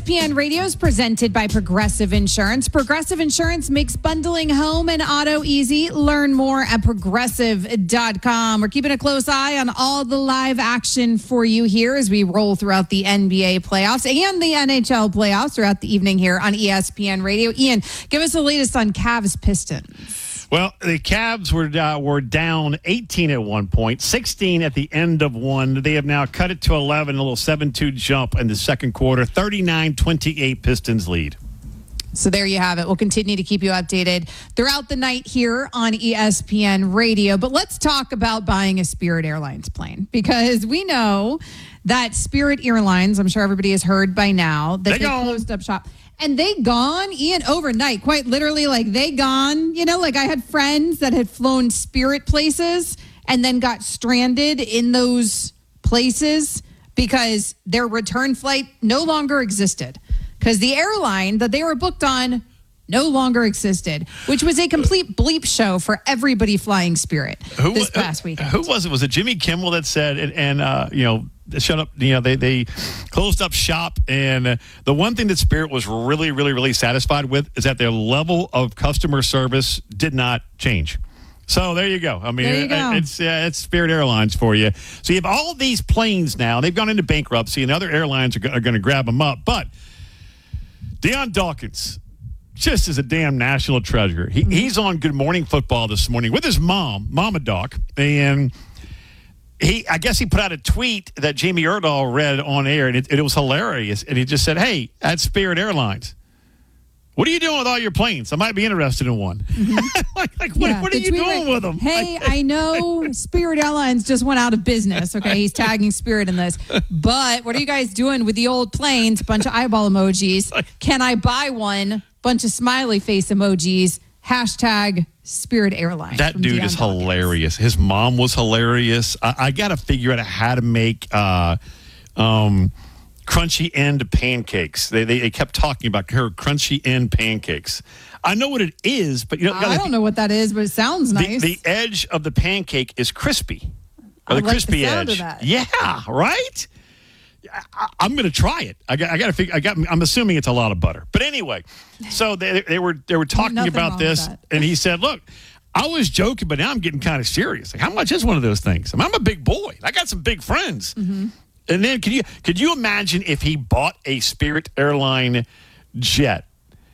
ESPN Radio is presented by Progressive Insurance. Progressive Insurance makes bundling home and auto easy. Learn more at progressive.com. We're keeping a close eye on all the live action for you here as we roll throughout the NBA playoffs and the NHL playoffs throughout the evening here on ESPN Radio. Ian, give us the latest on Cavs Pistons. Well, the Cavs were down 18 at one point, 16 at the end of one. They have now cut it to 11, a little 7-2 jump in the second quarter, 39-28 Pistons lead. So there you have it. We'll continue to keep you updated throughout the night here on ESPN Radio. But let's talk about buying a Spirit Airlines plane, because we know that Spirit Airlines, I'm sure everybody has heard by now, that they closed up shop. And they gone, Ian, overnight, quite literally, like they gone. You know, like I had friends that had flown Spirit places and then got stranded in those places because their return flight no longer existed. Because the airline that they were booked on no longer existed, which was a complete bleep show for everybody flying Spirit this past weekend. Who was it? Was it Jimmy Kimmel that said, shut up, they closed up shop, and the one thing that Spirit was really, really, really satisfied with is that their level of customer service did not change. So there you go. I mean, it's Spirit Airlines for you. So you have all these planes now. They've gone into bankruptcy, and other airlines are going to grab them up. But Dion Dawkins just is a damn national treasure. He's on Good Morning Football this morning with his Mama Doc, and I guess he put out a tweet that Jamie Erdahl read on air, and it was hilarious. And he just said, "Hey, at Spirit Airlines, what are you doing with all your planes? I might be interested in one." Mm-hmm. What are you doing with them? Hey, I know Spirit Airlines just went out of business. Okay, he's tagging Spirit in this. But what are you guys doing with the old planes? Bunch of eyeball emojis. Can I buy one? Bunch of smiley face emojis. Hashtag Spirit Airlines. That dude is hilarious. His mom was hilarious. I got to figure out how to make crunchy end pancakes. They kept talking about her crunchy end pancakes. I know what it is, but I don't know what that is, but it sounds nice. The edge of the pancake is crispy. Or the crispy the sound edge. Of that. Yeah, right? I'm going to try it. I got to figure. I'm assuming it's a lot of butter, but anyway. So they were talking about this, and he said, "Look, I was joking, but now I'm getting kind of serious. Like, how much is one of those things? I'm a big boy. I got some big friends." Mm-hmm. And then could you imagine if he bought a Spirit Airline jet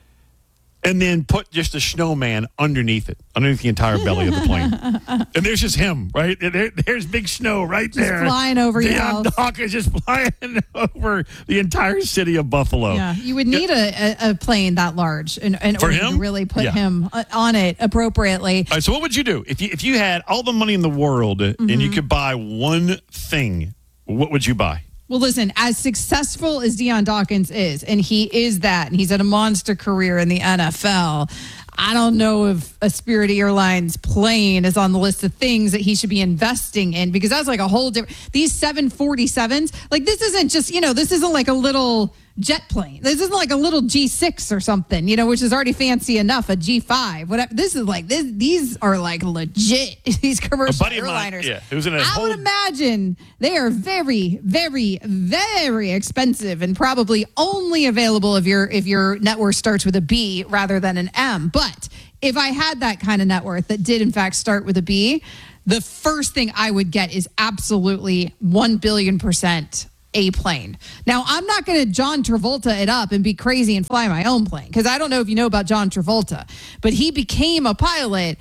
and then put just a snowman underneath the entire belly of the plane? And there's just him, right? There's big snow right there. Just flying over your house. Doc is just flying over the entire city of Buffalo. Yeah, you would need a plane that large in order to really put him on it appropriately. All right, so what would you do? If you had all the money in the world and you could buy one thing, what would you buy? Well, listen, as successful as Dion Dawkins is, and he is that, and he's had a monster career in the NFL, I don't know if a Spirit Airlines plane is on the list of things that he should be investing in, because that's like a whole different, these 747s, like this isn't just, this isn't like a little jet plane. This isn't like a little G6 or something, which is already fancy enough, a G5, whatever. This is like, these are like legit, these commercial airliners. I would imagine they are very, very, very expensive and probably only available if your net worth starts with a B rather than an M. But if I had that kind of net worth that did in fact start with a B, the first thing I would get is absolutely 1,000,000,000% a plane. Now, I'm not going to John Travolta it up and be crazy and fly my own plane, because I don't know if you know about John Travolta, but he became a pilot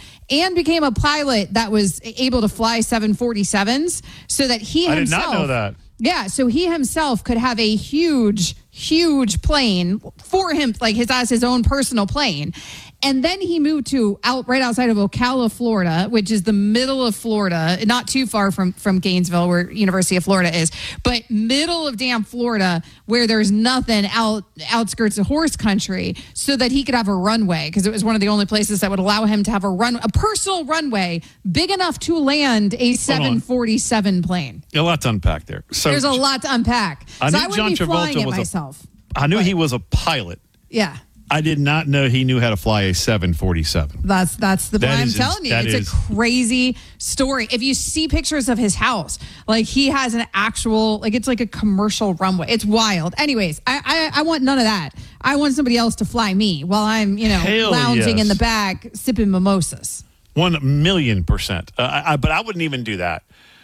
that was able to fly 747s so that he himself... I did not know that. Yeah, so he himself could have a huge plane for him, like his own personal plane. And then he moved to right outside of Ocala, Florida, which is the middle of Florida, not too far from Gainesville, where University of Florida is, but middle of damn Florida, where there's nothing outskirts of horse country, so that he could have a runway, because it was one of the only places that would allow him to have a personal runway big enough to land a 747 plane. A lot to unpack there. So there's a lot to unpack. I wouldn't John be Travolta flying it was myself. I knew he was a pilot. Yeah. I did not know he knew how to fly a 747. That's the point I'm telling you. It's is a crazy story. If you see pictures of his house, like he has an actual, like it's like a commercial runway. It's wild. Anyways, I want none of that. I want somebody else to fly me while I'm, Hell lounging yes. in the back sipping mimosas. 1,000,000%. But I wouldn't even do that.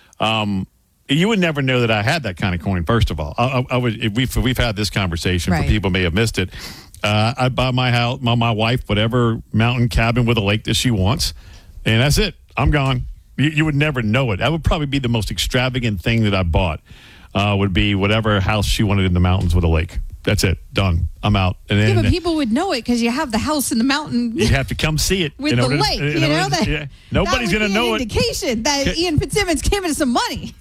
You would never know that I had that kind of coin. First of all, I would. If we've had this conversation, Right. for people may have missed it. I'd buy my house, my wife, whatever mountain cabin with a lake that she wants, and that's it. I'm gone. You would never know it. That would probably be the most extravagant thing that I bought. Would be whatever house she wanted in the mountains with a lake. That's it. Done. I'm out. And then, Yeah, but people would know it because you have the house in the mountain you'd have to come see it with in the order to- lake. in order to- That, Nobody's that would going to be know an it. indication that Ian Fitzsimmons came into some money.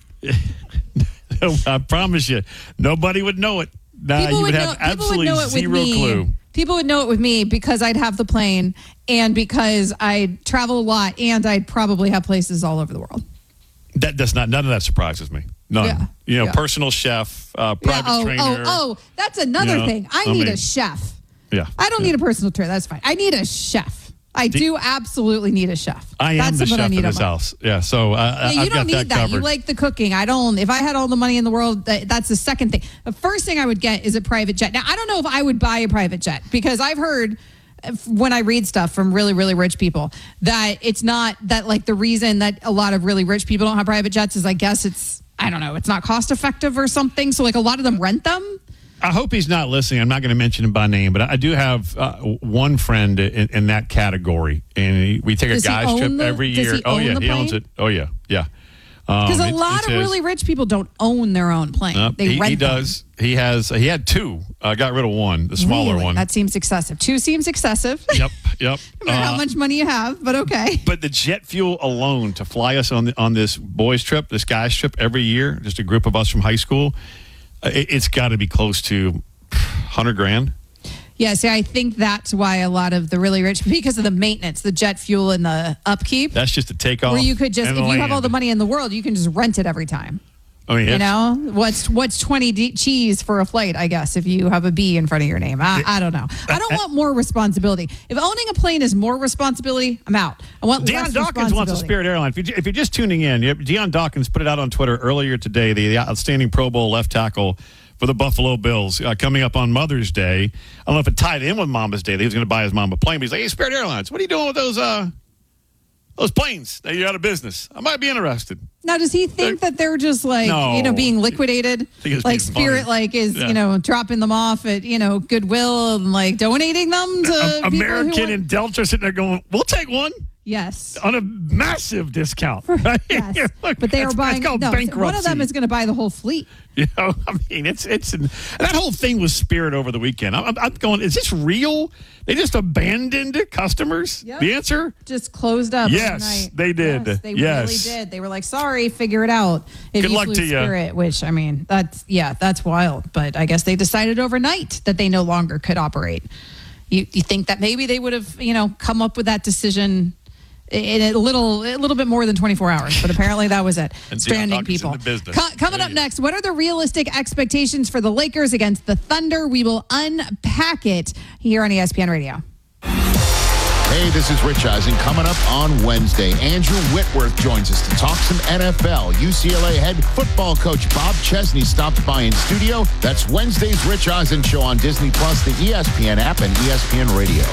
I promise you, nobody would know it. Nah, you would have absolutely zero clue. People would know it with me because I'd have the plane and because I travel a lot and I'd probably have places all over the world. That does not. None of that surprises me. None. Yeah. Personal chef, private trainer. Oh, that's another thing. I need a chef. Yeah. I don't need a personal trainer. That's fine. I need a chef. I do absolutely need a chef. I am That's the what I chef need in on this my- house. Yeah. So Yeah, I've you got don't need that. covered. You like the cooking. I don't. If I had all the money in the world, that's the second thing. The first thing I would get is a private jet. Now, I don't know if I would buy a private jet because I've heard when I read stuff from really, really rich people that it's not that like the reason that a lot of really rich people don't have private jets is I guess it's, I don't know, it's not cost effective or something. So like a lot of them rent them. I hope he's not listening. I'm not going to mention him by name, but I do have one friend in that category, and we take a guy's trip every year. Oh yeah, he owns it. Oh yeah. Because a lot of really rich people don't own their own plane. They rent he them. does. He had two. Got rid of one, the smaller Really? one. That seems excessive. 2 seems excessive. Yep. No matter how much money you have, but okay. But the jet fuel alone to fly us on this boys trip, this guys trip every year, just a group of us from high school, it's got to be close to $100,000. Yeah, see, I think that's why a lot of the really rich, because of the maintenance, the jet fuel and the upkeep, That's just a takeoff. where you could just, and if you have all land. the money in the world, you can just rent it every time. I mean, You know, what's 20 cheese for a flight? I guess if you have a B in front of your name, I don't know. I don't want more responsibility. If owning a plane is more responsibility, I'm out. I want Deion less Dawkins wants a responsibility. Spirit Airline. If you're just tuning in, Deion Dawkins put it out on Twitter earlier today, the outstanding Pro Bowl left tackle for the Buffalo Bills, coming up on Mother's Day. I don't know if it tied in with Mama's Day. He was going to buy his mom a plane, but he's like, hey, Spirit Airlines, what are you doing with those planes that you're out of business? I might be interested. Now, does he think that they're just like, No. being liquidated? think it's Like being Spirit, funny. like is, Yeah. dropping them off at, Goodwill and like donating them to people who American want- and Delta are sitting there going, we'll take one Yes. on a massive discount. Right? Yes. Look, But they are that's buying, called no, bankruptcy. one of them is going to buy the whole fleet. I mean, it's that whole thing was Spirit over the weekend. I'm going, is this real? They just abandoned customers? Yep. The answer? Just closed up. Yes, overnight. they did. Yes, they Yes. really did. They were like, sorry, figure it out. If Good you luck flew to ya. Spirit, which, I mean, that's wild. But I guess they decided overnight that they no longer could operate. You think that maybe they would have, come up with that decision in a little bit more than 24 hours, but apparently that was it. And Deion Stranding Dawkins people. in the business. Coming There up you next, what are the realistic expectations for the Lakers against the Thunder? We will unpack it here on ESPN Radio. Hey, this is Rich Eisen. Coming up on Wednesday, Andrew Whitworth joins us to talk some NFL. UCLA head football coach Bob Chesney stopped by in studio. That's Wednesday's Rich Eisen Show on Disney+, the ESPN app, and ESPN Radio.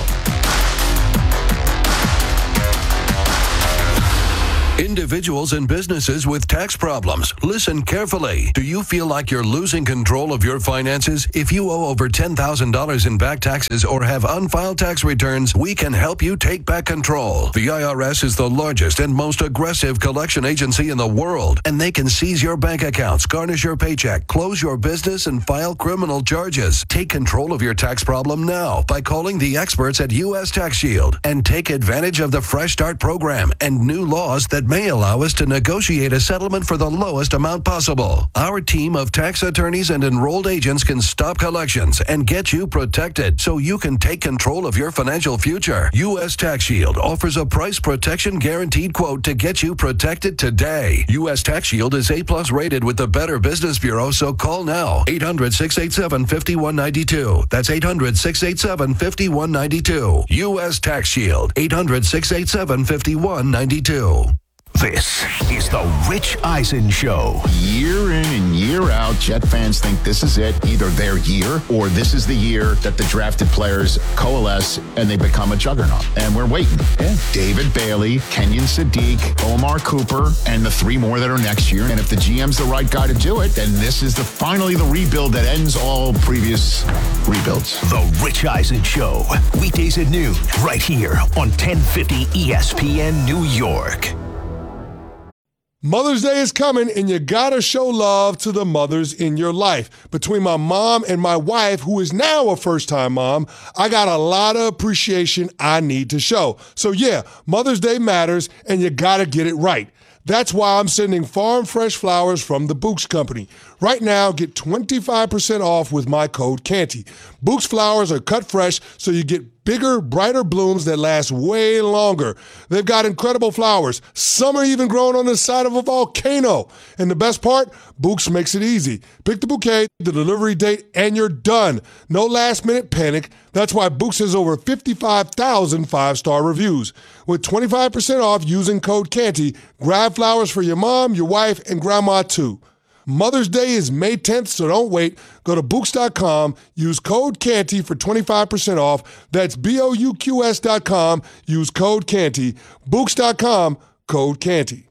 Individuals and businesses with tax problems, listen carefully. Do you feel like you're losing control of your finances? If you owe over $10,000 in back taxes or have unfiled tax returns, we can help you take back control. The IRS is the largest and most aggressive collection agency in the world, and they can seize your bank accounts, garnish your paycheck, close your business, and file criminal charges. Take control of your tax problem now by calling the experts at U.S. Tax Shield and take advantage of the Fresh Start program and new laws that may allow us to negotiate a settlement for the lowest amount possible. Our team of tax attorneys and enrolled agents can stop collections and get you protected so you can take control of your financial future. U.S. Tax Shield offers a price protection guaranteed quote to get you protected today. U.S. Tax Shield is A+ rated with the Better Business Bureau, so call now. 800-687-5192. That's 800-687-5192. U.S. Tax Shield. 800-687-5192. This is the Rich Eisen Show. Year in and year out, Jet fans think this is it, either their year or this is the year that the drafted players coalesce and they become a juggernaut. And we're waiting. Yeah. David Bailey, Kenyon Sadiq, Omar Cooper, and the 3 more that are next year. And if the GM's the right guy to do it, then this is finally the rebuild that ends all previous rebuilds. The Rich Eisen Show. Weekdays at noon, right here on 1050 ESPN New York. Mother's Day is coming, and you gotta show love to the mothers in your life. Between my mom and my wife, who is now a first-time mom, I got a lot of appreciation I need to show. So yeah, Mother's Day matters, and you gotta get it right. That's why I'm sending farm fresh flowers from the Bouqs Company. Right now, get 25% off with my code Canty. Bouqs flowers are cut fresh, so you get bigger, brighter blooms that last way longer. They've got incredible flowers. Some are even growing on the side of a volcano. And the best part, Bouqs makes it easy. Pick the bouquet, the delivery date, and you're done. No last-minute panic. That's why Bouqs has over 55,000 5-star reviews. With 25% off using code Canty, grab flowers for your mom, your wife, and grandma too. Mother's Day is May 10th, so don't wait. Go to Bouqs.com, use code Canty for 25% off. That's BOUQS.com, use code Canty. Bouqs.com, code Canty.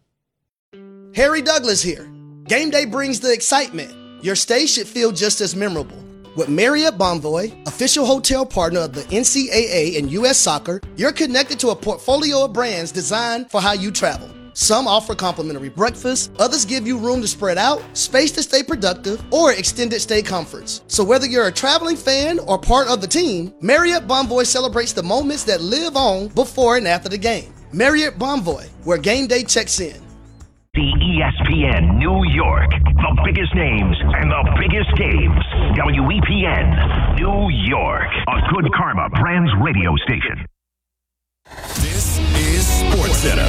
Harry Douglas here. Game day brings the excitement. Your stay should feel just as memorable. With Marriott Bonvoy, official hotel partner of the NCAA and U.S. Soccer, you're connected to a portfolio of brands designed for how you travel. Some offer complimentary breakfast, others give you room to spread out, space to stay productive, or extended stay comforts. So whether you're a traveling fan or part of the team, Marriott Bonvoy celebrates the moments that live on before and after the game. Marriott Bonvoy, where game day checks in. The ESPN New York. The biggest names and the biggest games. WEPN New York. A Good Karma Brands radio station. This is SportsCenter.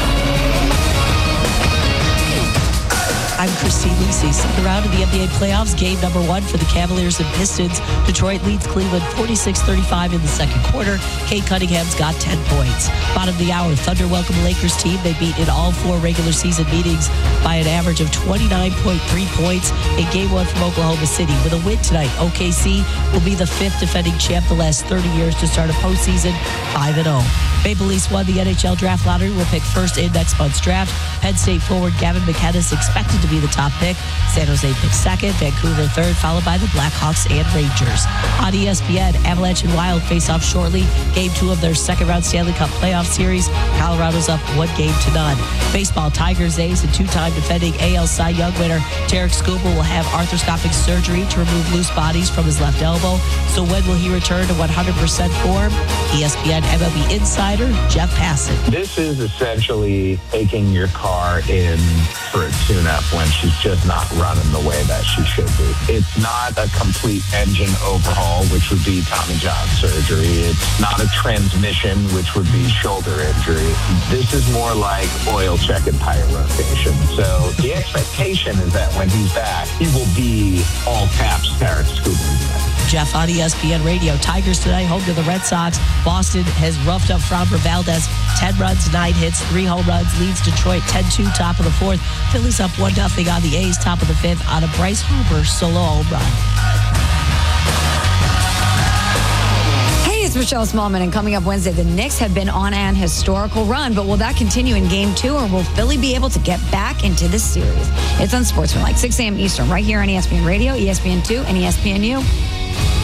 I'm Christine Lisi. Second round of the NBA playoffs, game number 1 for the Cavaliers and Pistons. Detroit leads Cleveland 46-35 in the second quarter. Cade Cunningham's got 10 points. Bottom of the hour, Thunder welcome the Lakers team. They beat in all 4 regular season meetings by an average of 29.3 points in game 1 from Oklahoma City. With a win tonight, OKC will be the 5th defending champ the last 30 years to start a postseason 5-0. Maple Leafs won the NHL draft lottery, will pick first in next month's draft. Penn State forward Gavin McKenna is expected to be the top pick. San Jose picks second, Vancouver third, followed by the Blackhawks and Rangers. On ESPN, Avalanche and Wild face off shortly. Game 2 of their second round Stanley Cup playoff series. Colorado's up 1-0. Baseball, Tigers, A's, and 2-time defending AL Cy Young winner Tarek Skubal will have arthroscopic surgery to remove loose bodies from his left elbow. So when will he return to 100% form? ESPN MLB insider Jeff Passan. This is essentially taking your car in for a tune-up when she's just not running the way that she should be. It's not a complete engine overhaul, which would be Tommy John surgery. It's not a transmission, which would be shoulder injury. This is more like oil check and tire rotation. So the expectation is that when he's back, he will be all caps Tarek Skubal. Jeff on ESPN Radio. Tigers tonight home to the Red Sox. Boston has roughed up Framber Valdez. 10 runs, 9 hits, 3 home runs. Leads Detroit 10-2, top of the 4th. Phillies up 1-0 on the A's, top of the 5th on a Bryce Harper solo home run. Hey, it's Michelle Smallman, and coming up Wednesday, the Knicks have been on an historical run, but will that continue in Game 2, or will Philly be able to get back into this series? It's on Sportsman, like 6 a.m. Eastern, right here on ESPN Radio, ESPN2, and ESPNU.